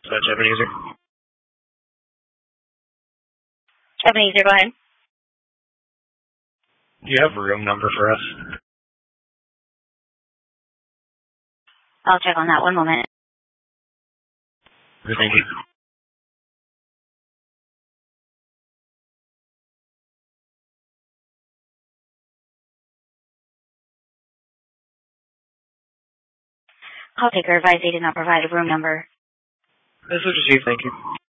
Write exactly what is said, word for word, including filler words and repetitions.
That's Ebenezer. Ebenezer, go ahead. Do you have a room number for us? I'll check on that. One moment. Thank you. Call taker advised they did not provide a room number. This is received. Thank you.